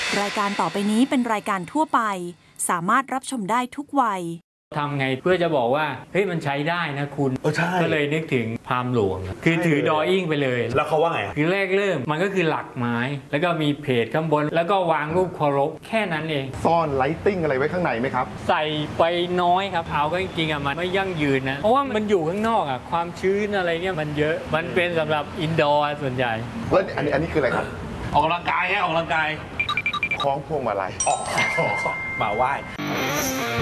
รายการต่อไปนี้เป็นรายการทั่วไปสามารถรับชมได้ทุกวัยทำไงเพื่อจะบอกว่าเฮ้ยมันใช้ได้นะคุณก็เลยนึกถึงพราหมณ์หลวงคือถือดออิ่งไปเลยแล้วเขาว่าไงคือแรกเริ่มมันก็คือหลักไม้แล้วก็มีเพจข้างบนแล้วก็วางรูปเคารพแค่นั้นเองซ่อนไลติ้งอะไรไว้ข้างในไหมครับใส่ไปน้อยครับเอาก็จริงๆมันไม่ยั่งยืนนะเพราะว่ามันอยู่ข้างนอกความชื้นอะไรเงี้ยมันเยอะมันเป็นสำหรับอินดอร์ส่วนใหญ่แล้วอันนี้คืออะไรครับออกกำลังกายฮะออกกำลังกายคล้องพวงมาลัยมาไหว้